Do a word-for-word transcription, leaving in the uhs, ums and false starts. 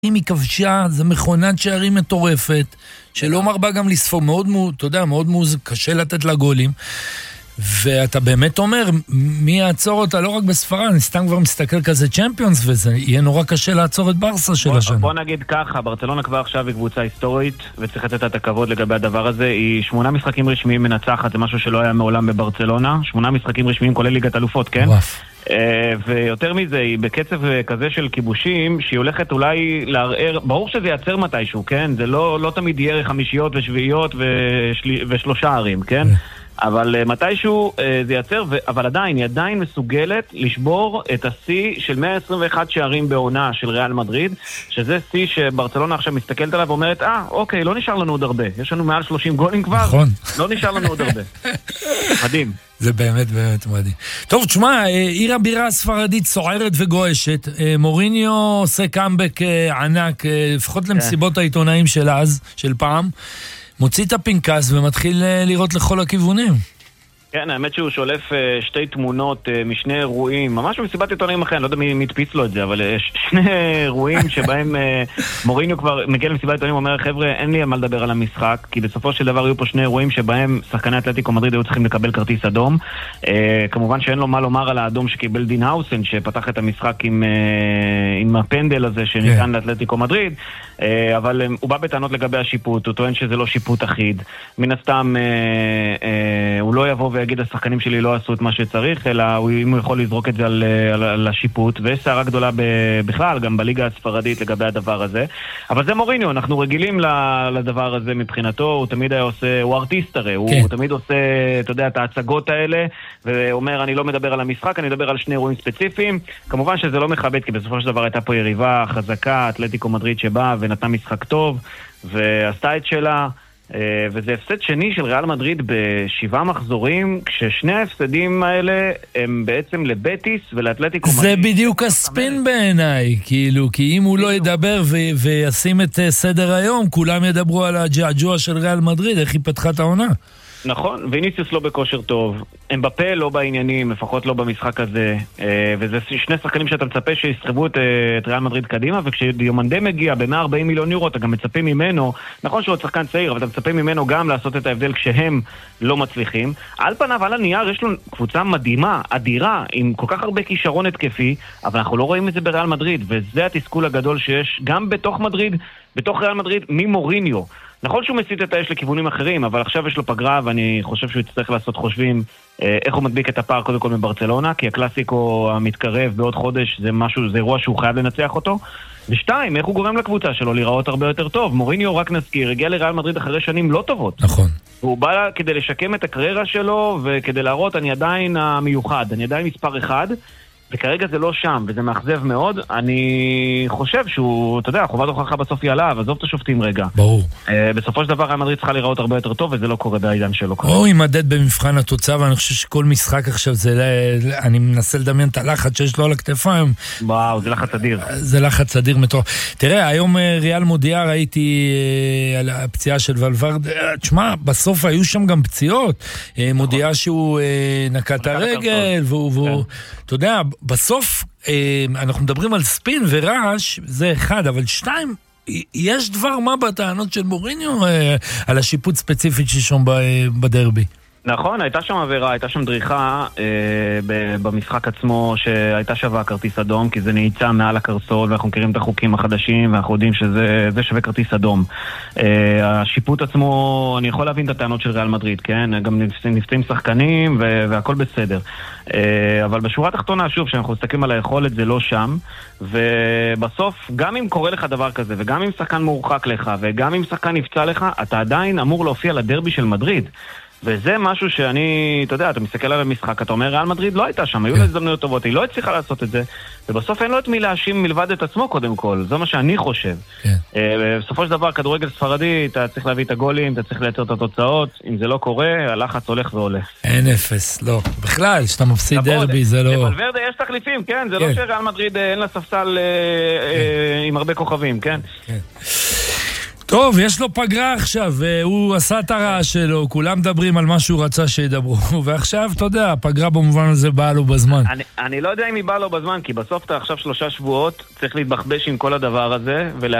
אם היא כבשה, זה מכונת שערים מטורפת, שלא מרבה גם לספור, מאוד, אתה יודע, מאוד מוז, קשה לתת לה גולים, ואתה באמת אומר, מי יעצור אותה לא רק בספרד, אני סתם כבר מסתכל כזה צ'מפיונס, וזה יהיה נורא קשה לעצור את ברסה של השנה. בוא נגיד ככה, ברצלונה כבר עכשיו היא קבוצה היסטורית, וצריך לתת את הכבוד לגבי הדבר הזה, היא שמונה משחקים רשמיים מנצחת, זה משהו שלא היה מעולם בברצלונה, שמונה משחקים רשמיים כולל ליגת אלופות, כן? וואף. ויותר מזה, היא בקצב כזה של כיבושים, שהיא הולכת אולי לערער, ברור שזה ייצר מתישהו, כן? זה לא, לא תמיד יהיה חמישיות ושביעיות ושל, ושלושה ערים, כן? אבל מתישהו זה ייצר, אבל עדיין, היא עדיין מסוגלת לשבור את השיא של מאה עשרים ואחת שערים בעונה של ריאל מדריד, שזה שיא שברצלונה עכשיו מסתכלת עליו ואומרת, אה, אוקיי, לא נשאר לנו עוד הרבה. יש לנו מעל שלושים גולים כבר, נכון. לא נשאר לנו עוד הרבה. מדהים. זה באמת באמת מדהים. טוב, תשמע, עיר הבירה הספרדית סוערת וגועשת, מוריניו עושה קאמבק ענק, לפחות למסיבות העיתונאים של אז, של פעם, מוציא את הפנקס ומתחיל לראות לכל הכיוונים. כן, האמת שהוא שולף שתי תמונות משני אירועים, ממש במסיבת עיתונאים אחרי, אני לא יודע מי הדפיס לו את זה, אבל שני אירועים שבהם מוריניו כבר מגיע למסיבת עיתונאים ואומר, חבר'ה, אין לי מה לדבר על המשחק, כי בסופו של דבר היו פה שני אירועים שבהם שחקני אתלטיקו מדריד היו צריכים לקבל כרטיס אדום. כמובן שאין לו מה לומר על האדום שקיבל דין האוסן, שפתח את המשחק עם, עם הפנדל הזה שניתן לאתלטיקו מדריד, אבל הוא בא בטענות לגבי השיפוט, הוא טוען שזה לא שיפוט אחיד. מן הסתם, הוא לא יבוא ויגיד השחקנים שלי לא עשו את מה שצריך, אלא אם הוא יכול לזרוק את זה על, על, על השיפוט, ויש שערה גדולה בכלל, גם בליגה הספרדית לגבי הדבר הזה. אבל זה מוריניו, אנחנו רגילים לדבר הזה מבחינתו, הוא תמיד היה עושה, הוא ארטיסט הרי, הוא, הוא תמיד עושה, אתה יודע, את ההצגות האלה, ואומר, אני לא מדבר על המשחק, אני מדבר על שני אירועים ספציפיים. כמובן שזה לא מכבד, כי בסופו של דבר הייתה פה יריבה חזקה, אתלטיקו מדריד שבאה ונתנה משחק טוב, ועשתה את שלה, וזה הפסד שני של ריאל מדריד בשבעה מחזורים, כששני ההפסדים האלה הם בעצם לבטיס ולאתלטיקו מדריד. זה בדיוק הספין בעיניי, כאילו, כי אם הוא לא ידבר ו- וישים את סדר היום, כולם ידברו על הג'עג'וע של ריאל מדריד, איך היא פתחה את העונה. נכון, ויניסיוס לא בכושר טוב, אמבפה לא בעניינים, לפחות לא במשחק הזה, וזה שני שחקנים שאתה מצפה שיסחבו את, את ריאל מדריד קדימה, וכשיומנדה מגיע ב-מאה וארבעים מיליון יורו, אתה גם מצפה ממנו, נכון שהוא עוד שחקן צעיר, אבל אתה מצפה ממנו גם לעשות את ההבדל כשהם לא מצליחים. על פניו, על הנייר, יש לו קבוצה מדהימה, אדירה, עם כל כך הרבה כישרון התקפי, אבל אנחנו לא רואים את זה בריאל מדריד, וזה התסכול הגדול שיש גם בתוך מדריד, בתוך ריאל מדריד, ממוריניו. נכון שהוא מסית את האש לכיוונים אחרים, אבל עכשיו יש לו פגרה, ואני חושב שהוא יצטרך לעשות חושבים איך הוא מדביק את הפער קודם כל מברצלונה, כי הקלאסיקו המתקרב בעוד חודש זה משהו, זה אירוע שהוא חייב לנצח אותו. ושתיים, איך הוא גורם לקבוצה שלו להיראות הרבה יותר טוב. מוריניו, רק נזכיר, הגיע לריאל מדריד אחרי שנים לא טובות. נכון. הוא בא כדי לשקם את הקריירה שלו, וכדי להראות, אני עדיין המיוחד, אני עדיין מספר אחד, וכרגע זה לא שם, וזה מאכזב מאוד. אני חושב שהוא, אתה יודע, חובת הוכחה בסוף היא עליו, עזוב את השופטים רגע. ברור. בסופו של דבר, ריאל מדריד צריכה להיראות הרבה יותר טוב, וזה לא קורה בעידן שלו. הוא יימדד במבחן התוצאה, ואני חושב שכל משחק עכשיו, זה, אני מנסה לדמיין את הלחץ שיש לו על הכתפיים. וואו, זה לחץ אדיר. זה לחץ אדיר מטורף. תראה, היום ריאל מודיעה, ראיתי על הפציעה של ולוורדה. תשמע, בסוף היו שם גם פציעות. מודיעה שהוא נקט הרגל, והוא, אתה יודע, בסוף אנחנו מדברים על ספין ורעש, זה אחד, אבל שתיים, יש דבר מה בטענות של מוריניו על השיפוט ספציפית ששום בדרבי. נכון, הייתה שם עבירה, הייתה שם דריכה אה, במשחק עצמו שהייתה שווה כרטיס אדום, כי זה נעיצה מעל הקרסול, ואנחנו מכירים את החוקים החדשים, ואנחנו יודעים שזה שווה כרטיס אדום. אה, השיפוט עצמו, אני יכול להבין את הטענות של ריאל מדריד, כן? גם נפצעים שחקנים והכל בסדר. אה, אבל בשורה התחתונה, שוב, כשאנחנו מסתכלים על היכולת, זה לא שם, ובסוף, גם אם קורה לך דבר כזה, וגם אם שחקן מורחק לך, וגם אם שחקן נפצע לך, אתה עדיין אמור להופיע לדרבי של מדריד. וזה משהו שאני, אתה יודע, אתה מסתכל על המשחק, אתה אומר, ריאל מדריד לא הייתה שם, היו לה הזדמנויות טובות, היא לא הצליחה לעשות את זה, ובסוף אין לו את מי להאשים מלבד את עצמו קודם כל, זה מה שאני חושב. בסופו של דבר, כדורגל ספרדי, אתה צריך להביא את הגולים, אתה צריך לייצר את התוצאות, אם זה לא קורה, הלחץ הולך ועולה. אין אפס, לא. בכלל, שאתה מפסיד דרבי, זה לא... לוולברדה יש תחליפים, כן, זה לא שריאל מדריד אין לה ספסל עם הרבה כוכבים, כן? טוב, יש לו פגרה עכשיו, הוא עשה את הרעש שלו, כולם מדברים על מה שהוא רצה שידברו, ועכשיו, אתה יודע, הפגרה במובן הזה באה לו בזמן. אני, אני לא יודע אם היא באה לו בזמן, כי בסוף אתה עכשיו שלושה שבועות, צריך להתבחבש עם כל הדבר הזה,